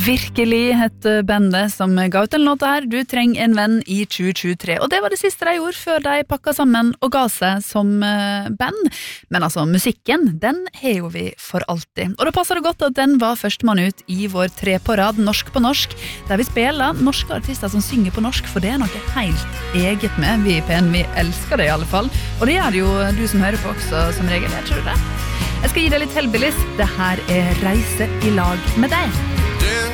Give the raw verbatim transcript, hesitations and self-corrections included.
Virkelig hette bandet som ga ut en låt her, Du trenger en venn i tjue tjuetre. Og det var det siste de gjorde før de pakket sammen og ga seg som uh, band. Men altså, musikken, den har jo vi for alltid. Og da passer det godt at den var førstemann ut i vår tre på rad, Norsk på norsk, der vi spiller norske artister som synger på norsk, for det er noe helt eget med. Vi i P N, vi elsker det i alle fall. Og det gjør jo du som hører på også, som regel, jeg tror det. Jeg skal gi deg litt hellbillies. Det her er Reise i lag med deg.